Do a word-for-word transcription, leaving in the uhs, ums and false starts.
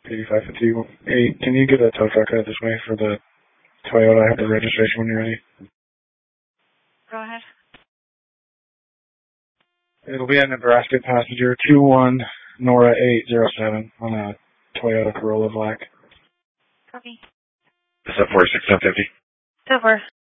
eighty-five fifty-eight. Can you get a tow truck out this way for the Toyota? I have the registration when you're ready. Go ahead. It'll be a Nebraska passenger, two one Nora eight zero seven on a Toyota Corolla black. Copy. Is that forty-six ten fifty? Over.